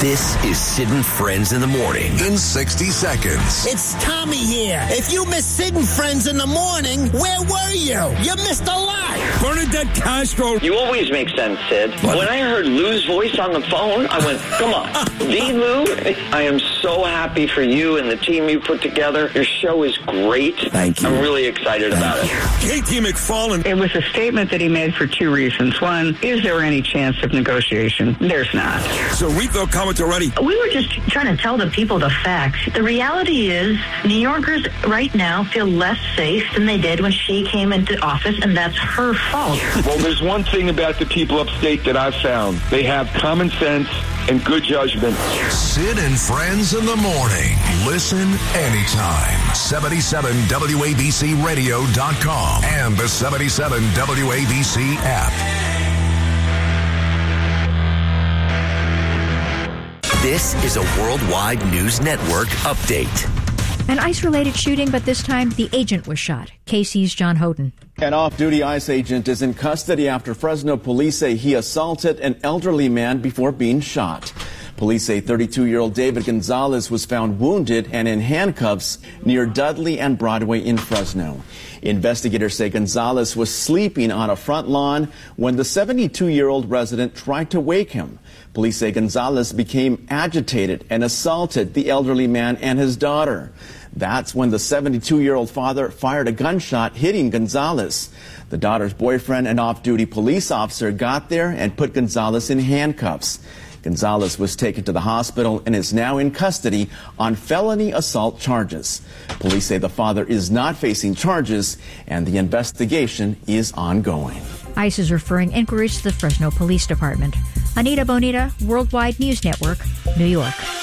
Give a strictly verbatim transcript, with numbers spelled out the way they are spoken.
This is Sid and Friends in the Morning. In sixty seconds. It's Tommy here. If you missed Sid and Friends in the Morning, where were you? You missed a lot. Bernadette Castro. You always make sense, Sid. What? When I heard Lou's voice on the phone, I went, come on. The Lou? I am so happy for you and the team you put together. Your show is great. Thank you. I'm really excited Thank about you. it. Katie McFarland. It was a statement that he made for two reasons. One, is there any chance of negotiation? There's not. So Rito Comatoretti. We were just trying to tell the people the facts. The reality is New Yorkers right now feel less safe than they did when she came into office, and that's her fault. Well, there's one thing about the people upstate that I've found. They have common sense and good judgment. Sid and Friends in the Morning. Listen anytime. seventy-seven W A B C radio dot com and the seventy-seven W A B C app. This is a Worldwide News Network update. An ICE-related shooting, but this time the agent was shot. K C's John Hoden. An off-duty ICE agent is in custody after Fresno police say he assaulted an elderly man before being shot. Police say thirty-two-year-old David Gonzalez was found wounded and in handcuffs near Dudley and Broadway in Fresno. Investigators say Gonzalez was sleeping on a front lawn when the seventy-two-year-old resident tried to wake him. Police say Gonzalez became agitated and assaulted the elderly man and his daughter. That's when the seventy-two-year-old father fired a gunshot, hitting Gonzalez. The daughter's boyfriend, an off-duty police officer, got there and put Gonzalez in handcuffs. Gonzalez was taken to the hospital and is now in custody on felony assault charges. Police say the father is not facing charges and the investigation is ongoing. ICE is referring inquiries to the Fresno Police Department. Anita Bonita, Worldwide News Network, New York.